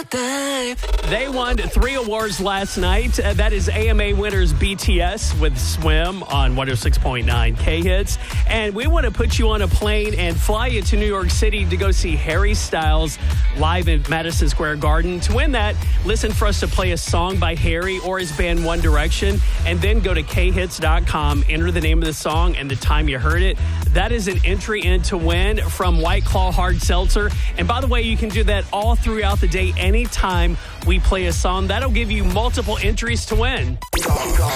They won 3 awards last night. That is AMA winners BTS with Swim on 106.9 K-Hits. And we want to put you on a plane and fly you to New York City to go see Harry Styles live in Madison Square Garden. To win that, listen for us to play a song by Harry or his band One Direction, and then go to khits.com, enter the name of the song and the time you heard it. That is an entry in to win from White Claw Hard Seltzer. And by the way, you can do that all throughout the day, anytime we play a song. That'll give you multiple entries to win.